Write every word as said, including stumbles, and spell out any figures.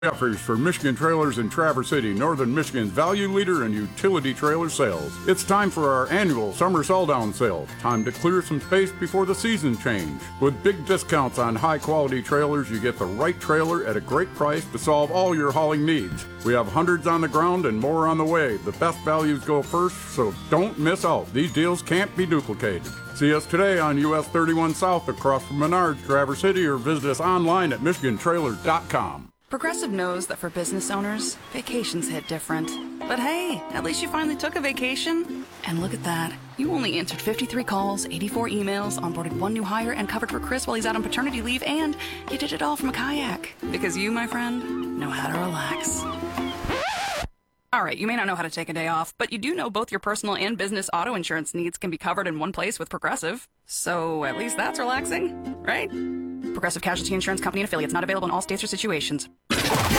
Offers for Michigan Trailers in Traverse City, Northern Michigan's value leader in utility trailer sales. It's time for our annual summer sell-down sale. Time to clear some space before the season change. With big discounts on high-quality trailers, you get the right trailer at a great price to solve all your hauling needs. We have hundreds on the ground and more on the way. The best values go first, so don't miss out. These deals can't be duplicated. See us today on U S thirty-one South across from Menards, Traverse City, or visit us online at michigan trailers dot com. Progressive knows that for business owners, vacations hit different. But hey, at least you finally took a vacation. And look at that. You only answered fifty-three calls, eighty-four emails, onboarded one new hire, and covered for Chris while he's out on paternity leave, and you did it all from a kayak. Because you, my friend, know how to relax. All right, you may not know how to take a day off, but you do know both your personal and business auto insurance needs can be covered in one place with Progressive. So at least that's relaxing, right? Progressive Casualty Insurance Company and affiliates, not available in all states or situations.